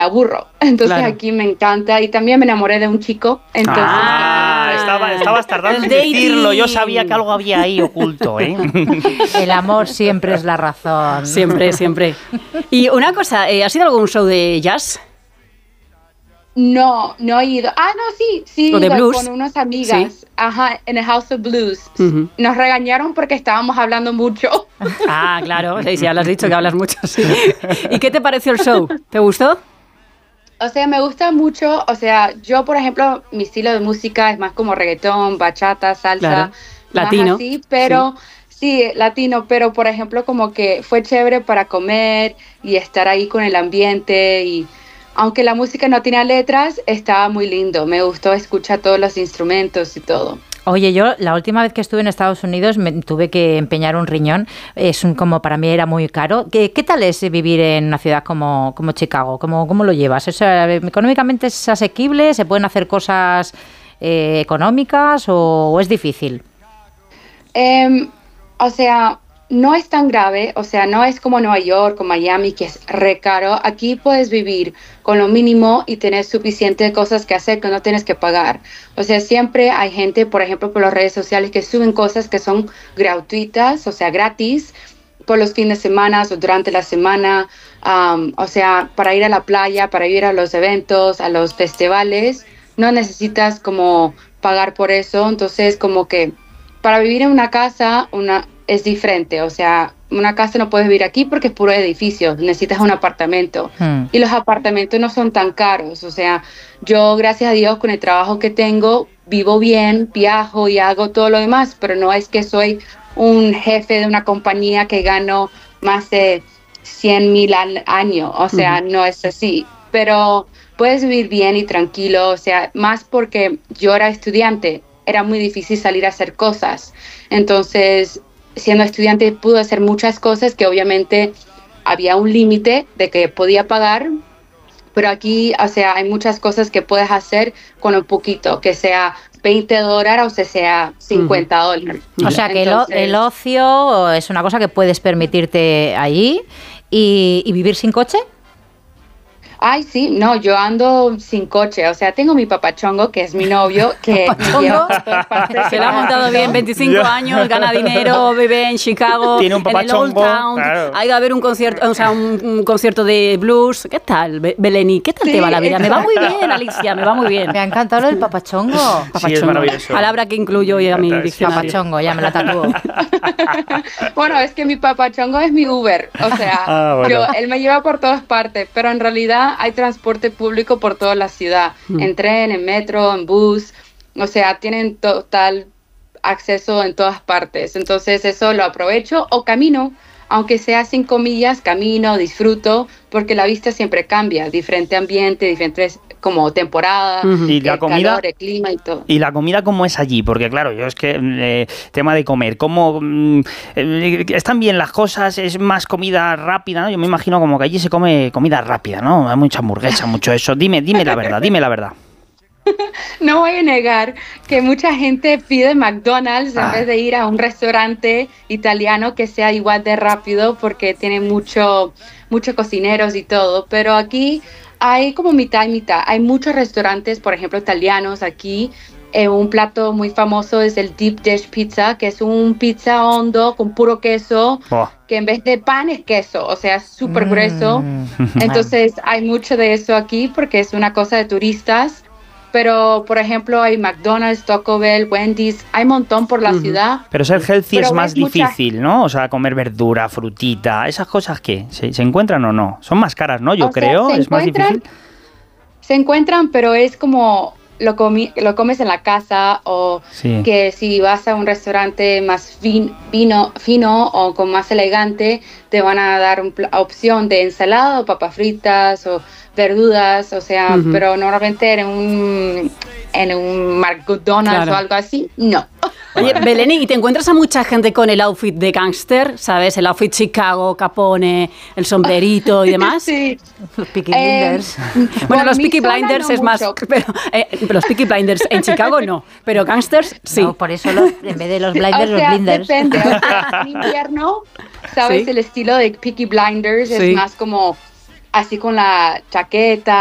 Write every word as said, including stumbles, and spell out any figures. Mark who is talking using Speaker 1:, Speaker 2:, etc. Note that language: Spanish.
Speaker 1: aburro. Entonces
Speaker 2: claro.
Speaker 1: aquí me encanta y también me enamoré de un chico. Entonces,
Speaker 3: Ah, estaba, estabas tardando en decirlo. Yo sabía que algo había ahí oculto, ¿eh?
Speaker 4: El amor siempre es la razón.
Speaker 2: Siempre, siempre. Y una cosa, ¿has ido a algún show de jazz?
Speaker 1: No, no he ido. Ah, no, sí, sí,
Speaker 2: ¿O de
Speaker 1: ido
Speaker 2: blues?
Speaker 1: con unas amigas.
Speaker 2: Sí.
Speaker 1: Ajá, en el House of Blues.
Speaker 2: Uh-huh.
Speaker 1: Nos regañaron porque estábamos hablando mucho.
Speaker 2: Ah, claro, sí, ya lo has dicho que hablas mucho, sí. ¿Y qué te pareció el show? ¿Te gustó?
Speaker 1: O sea, me gusta mucho, o sea, yo, por ejemplo, mi estilo de música es más como reggaetón, bachata, salsa,
Speaker 2: Claro.
Speaker 1: más
Speaker 2: Latino.
Speaker 1: así, pero sí. sí, latino, pero por ejemplo, como que fue chévere para comer y estar ahí con el ambiente y aunque la música no tenía letras, estaba muy lindo, me gustó escuchar todos los instrumentos y todo.
Speaker 4: Oye, yo la última vez que estuve en Estados Unidos me tuve que empeñar un riñón, es un, como para mí era muy caro. ¿Qué, qué tal es vivir en una ciudad como, como Chicago? ¿Cómo, cómo lo llevas? O sea, ¿económicamente es asequible? ¿Se pueden hacer cosas eh, económicas o, o es difícil?
Speaker 1: Eh, o sea, no es tan grave, o sea, no es como Nueva York o Miami, que es re caro. Aquí puedes vivir con lo mínimo y tener suficiente cosas que hacer que no tienes que pagar. O sea, siempre hay gente, por ejemplo, por las redes sociales que suben cosas que son gratuitas, o sea, gratis, por los fines de semana o durante la semana. Um, o sea, para ir a la playa, para ir a los eventos, a los festivales, no necesitas como pagar por eso. Entonces, como que para vivir en una casa, una es diferente, o sea, una casa no puedes vivir aquí porque es puro edificio, necesitas un apartamento hmm. y los apartamentos no son tan caros, o sea, yo gracias a Dios con el trabajo que tengo vivo bien, viajo y hago todo lo demás, pero no es que soy un jefe de una compañía que gano más de cien mil al año, o sea, uh-huh. no es así, pero puedes vivir bien y tranquilo, o sea, más porque yo era estudiante, era muy difícil salir a hacer cosas, entonces siendo estudiante pude hacer muchas cosas que obviamente había un límite de que podía pagar, pero aquí, o sea, hay muchas cosas que puedes hacer con un poquito, que sea veinte dólares o sea, sea cincuenta dólares.
Speaker 4: O sea, que Entonces, el, el ocio es una cosa que puedes permitirte allí y, y vivir sin coche.
Speaker 1: Ay, sí, no, yo ando sin coche, o sea, tengo mi papachongo, que es mi novio, que me lleva por todas partes.
Speaker 2: Se lo ha montado bien, veinticinco yeah. años, gana dinero, vive en Chicago,
Speaker 3: tiene un papachongo,
Speaker 2: en el Old Town, claro. Ha ido a ver un concierto, o sea, un, un concierto de blues. ¿Qué tal, Beleni? ¿Qué tal sí, te va la vida? Exacto. Me va muy bien, Alicia, me va muy bien.
Speaker 4: Me ha encantado el papachongo.
Speaker 2: Papachongo.
Speaker 3: Sí, es maravilloso.
Speaker 2: Palabra que incluyo hoy a mi diccionario.
Speaker 4: Papachongo, ya me la tatúo.
Speaker 1: Bueno, es que mi papachongo es mi Uber, o sea, ah, bueno. yo, él me lleva por todas partes, pero en realidad hay transporte público por toda la ciudad, mm. en tren, en metro, en bus, o sea, tienen total acceso en todas partes, entonces eso lo aprovecho o camino, aunque sea cinco millas, camino, disfruto, porque la vista siempre cambia, diferente ambiente, diferentes como temporada,
Speaker 3: uh-huh. y la
Speaker 1: el
Speaker 3: comida,
Speaker 1: calor, el clima y todo.
Speaker 3: Y la comida, ¿cómo es allí? Porque claro, yo es que eh, tema de comer, ¿cómo eh, están bien las cosas? ¿Es más comida rápida? ¿No? Yo me imagino como que allí se come comida rápida, ¿no? Hay mucha hamburguesa, mucho eso. Dime, dime la verdad, dime la verdad.
Speaker 1: No voy a negar que mucha gente pide McDonald's ah. en vez de ir a un restaurante italiano que sea igual de rápido porque tiene mucho, muchos cocineros y todo, pero aquí hay como mitad y mitad. Hay muchos restaurantes, por ejemplo, italianos aquí. Eh, un plato muy famoso es el Deep Dish Pizza, que es un pizza hondo con puro queso, oh. que en vez de pan es queso, o sea, súper mm. grueso. Entonces hay mucho de eso aquí porque es una cosa de turistas. Pero, por ejemplo, hay McDonald's, Taco Bell, Wendy's, hay un montón por la uh-huh. ciudad.
Speaker 3: Pero ser healthy
Speaker 1: pero
Speaker 3: es más difícil,
Speaker 1: mucha...
Speaker 3: ¿no? O sea, comer verdura, frutita, ¿esas cosas qué? ¿Se, se encuentran o no? Son más caras, ¿no? Yo
Speaker 1: o
Speaker 3: creo,
Speaker 1: sea,
Speaker 3: es más difícil.
Speaker 1: Se encuentran, pero es como lo, comi- lo comes en la casa o sí. que si vas a un restaurante más fin- fino, fino o con más elegante, te van a dar una pl- opción de ensalada o papas fritas o verduras, o sea, uh-huh. pero normalmente en un en un McDonald's claro. o algo así, no.
Speaker 2: Oye, Beleni, ¿y te encuentras a mucha gente con el outfit de gángster? ¿Sabes? El outfit Chicago, Capone, el sombrerito y demás.
Speaker 1: Sí.
Speaker 4: Los Peaky Blinders.
Speaker 2: Eh, bueno, los Peaky Blinders no es más... Pero, eh, los Peaky Blinders en Chicago no, pero gángsters sí.
Speaker 4: No, por eso los, en vez de los blinders,
Speaker 1: o sea,
Speaker 4: los blinders.
Speaker 1: Depende. O sea, en invierno, ¿sabes? ¿Sí? El estilo de Peaky Blinders ¿Sí? es más como así con la chaqueta